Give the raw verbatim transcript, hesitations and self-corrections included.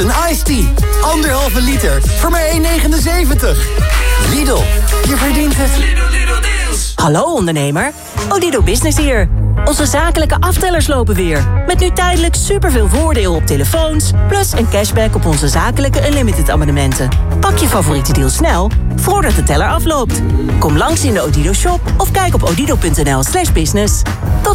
een iced tea. Anderhalve liter voor maar één negenenzeventig. Lidl, je verdient het. Lidl, Lidl deals. Hallo ondernemer, Odido Business hier. Onze zakelijke aftellers lopen weer. Met nu tijdelijk superveel voordeel op telefoons... plus een cashback op onze zakelijke unlimited abonnementen. Pak je favoriete deal snel, voordat de teller afloopt. Kom langs in de Odido shop of kijk op odido punt n l slash business. Tot